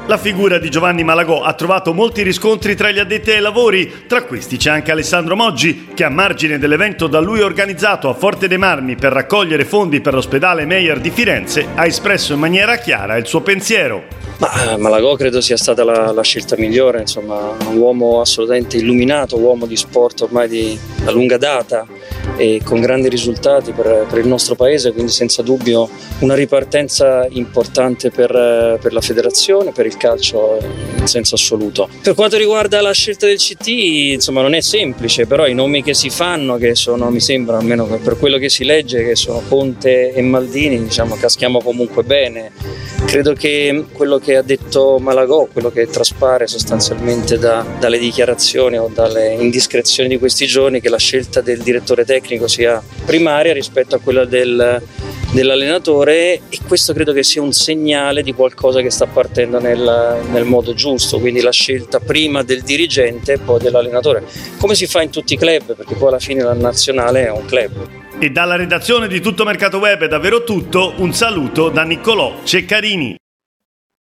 La figura di Giovanni Malagò ha trovato molti riscontri tra gli addetti ai lavori, tra questi c'è anche Alessandro Moggi, che a margine dell'evento da lui organizzato a Forte dei Marmi per raccogliere fondi per l'ospedale Meyer di Firenze, ha espresso in maniera chiara il suo pensiero. Malagò credo sia stata la scelta migliore, insomma, un uomo assolutamente illuminato, uomo di sport ormai di lunga data e con grandi risultati per il nostro paese, quindi senza dubbio una ripartenza importante per la federazione, per il calcio in senso assoluto. Per quanto riguarda la scelta del CT, insomma, non è semplice, però i nomi che si fanno, che sono, mi sembra, almeno per quello che si legge, che sono Conte e Maldini, diciamo, caschiamo comunque bene. Credo che quello che ha detto Malagò, quello che traspare sostanzialmente dalle dichiarazioni o dalle indiscrezioni di questi giorni, che la scelta del direttore tecnico sia primaria rispetto a quella dell'allenatore, e questo credo che sia un segnale di qualcosa che sta partendo nel modo giusto, quindi la scelta prima del dirigente e poi dell'allenatore, come si fa in tutti i club, perché poi alla fine la nazionale è un club. E dalla redazione di Tutto Mercato Web è davvero tutto, un saluto da Niccolò Ceccarini.